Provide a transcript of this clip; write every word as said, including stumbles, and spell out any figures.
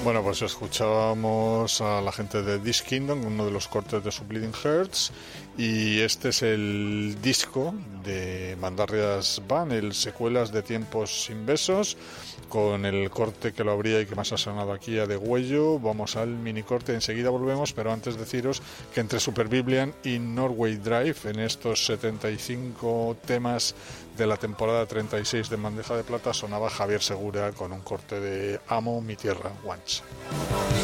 Bueno, pues escuchábamos a la gente de This Kingdom, uno de los cortes de su Bleeding Hearts, y este es el disco de Mandarrias Van, el Secuelas de Tiempos Sin Besos, con el corte que lo abría y que más ha sonado aquí a Degüello. Vamos al mini corte, enseguida volvemos, pero antes deciros que entre Super Biblian y Norway Drive, en estos setenta y cinco temas de la temporada treinta y seis de Bandeja de Plata, sonaba Javier Segura con un corte de Amo mi tierra, Once.